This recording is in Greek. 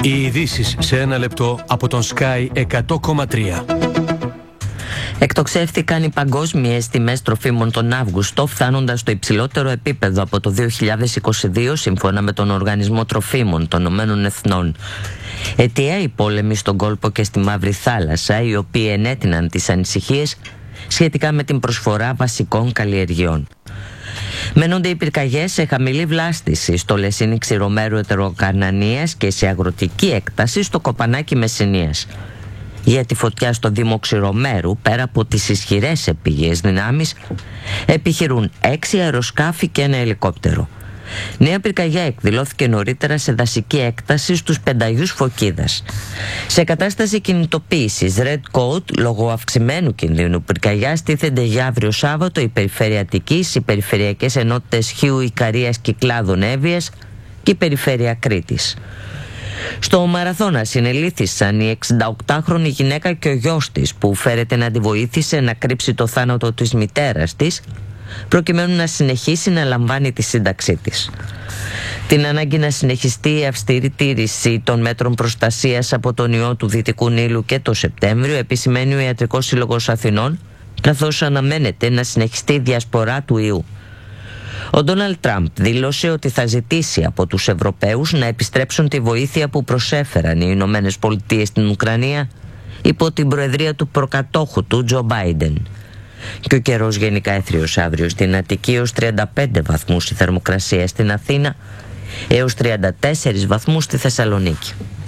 Οι ειδήσεις σε ένα λεπτό από τον Sky 100,3. Εκτοξεύτηκαν οι παγκόσμιες τιμές τροφίμων τον Αύγουστο, φτάνοντας στο υψηλότερο επίπεδο από το 2022, σύμφωνα με τον Οργανισμό Τροφίμων των Ηνωμένων Εθνών. Αιτία οι πόλεμοι στον κόλπο και στη Μαύρη Θάλασσα, οι οποίοι ενέτειναν τις ανησυχίες σχετικά με την προσφορά βασικών καλλιεργειών. Μένονται οι πυρκαγιές σε χαμηλή βλάστηση στο Λεσίνι Ξηρομέρου Ετεροκαρνανίας και σε αγροτική έκταση στο Κοπανάκι Μεσσηνίας. Για τη φωτιά στο Δήμο Ξηρομέρου, πέρα από τις ισχυρές επίγειες δυνάμεις, επιχειρούν 6 αεροσκάφη και ένα ελικόπτερο. Νέα πυρκαγιά εκδηλώθηκε νωρίτερα σε δασική έκταση στους Πενταγιούς Φωκίδας. Σε κατάσταση κινητοποίησης Red Code, λόγω αυξημένου κινδύνου πυρκαγιάς, τίθενται για αύριο Σάββατο η Περιφέρεια Αττικής, οι Περιφερειακές Ενότητες Χίου, Ικαρίας, Κυκλάδων, Εύβοιας και η Περιφέρεια Κρήτης. Στο Μαραθώνα συνελήφθησαν η 68χρονη γυναίκα και ο γιος της, που φέρεται να τη βοήθησε να κρύψει το θάνατο της μητέρας της, προκειμένου να συνεχίσει να λαμβάνει τη σύνταξή της. Την ανάγκη να συνεχιστεί η αυστηρή τήρηση των μέτρων προστασίας από τον ιό του Δυτικού Νείλου και το Σεπτέμβριο επισημαίνει ο Ιατρικός Σύλλογος Αθηνών, καθώς αναμένεται να συνεχιστεί η διασπορά του ιού. Ο Ντόναλντ Τραμπ δήλωσε ότι θα ζητήσει από τους Ευρωπαίους να επιστρέψουν τη βοήθεια που προσέφεραν οι Ηνωμένες Πολιτείες στην Ουκρανία υπό την προεδρία του προκατόχου του Τζο Μπάιντεν. Και ο καιρός γενικά έθριος αύριο στην Αττική έως 35 βαθμούς η θερμοκρασία, στην Αθήνα έως 34 βαθμούς στη Θεσσαλονίκη.